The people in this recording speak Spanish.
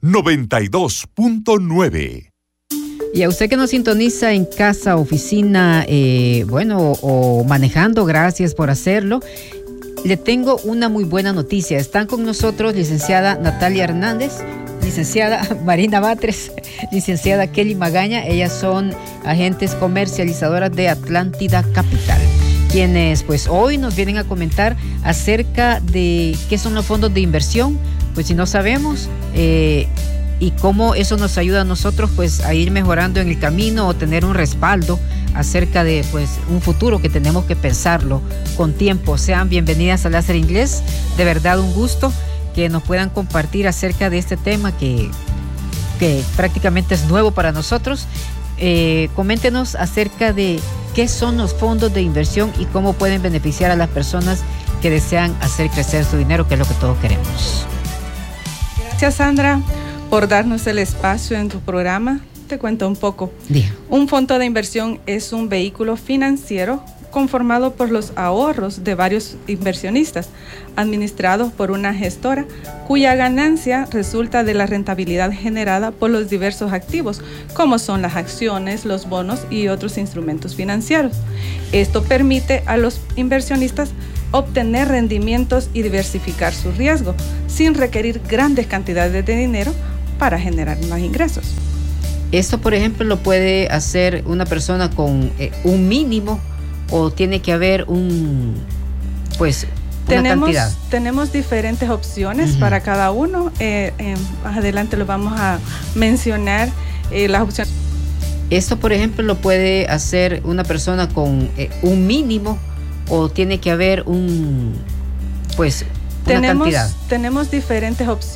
92.9. Y a usted que nos sintoniza en casa, oficina, o manejando, gracias por hacerlo. Le tengo una muy buena noticia. Están con nosotros licenciada Natalia Hernández, licenciada Marina Batres, licenciada Kelly Magaña. Ellas son agentes comercializadoras de Atlántida Capital, quienes pues hoy nos vienen a comentar acerca de qué son los fondos de inversión. Pues si no sabemos, y cómo eso nos ayuda a nosotros pues a ir mejorando en el camino o tener un respaldo acerca de pues un futuro que tenemos que pensarlo con tiempo. Sean bienvenidas a Láser Inglés, de verdad un gusto que nos puedan compartir acerca de este tema que prácticamente es nuevo para nosotros. Coméntenos acerca de qué son los fondos de inversión y cómo pueden beneficiar a las personas que desean hacer crecer su dinero, que es lo que todos queremos. Gracias, Sandra, por darnos el espacio en tu programa. Te cuento un poco. Diga. Un fondo de inversión es un vehículo financiero conformado por los ahorros de varios inversionistas, administrados por una gestora cuya ganancia resulta de la rentabilidad generada por los diversos activos, como son las acciones, los bonos y otros instrumentos financieros. Esto permite a los inversionistas obtener rendimientos y diversificar su riesgo, sin requerir grandes cantidades de dinero para generar más ingresos. ¿Esto, por ejemplo, lo puede hacer una persona con un mínimo o tiene que haber una cantidad? Tenemos diferentes opciones para cada uno. Más adelante lo vamos a mencionar, las opciones. ¿Esto, por ejemplo, lo puede hacer una persona con un mínimo o tiene que haber una cantidad? Tenemos diferentes opciones.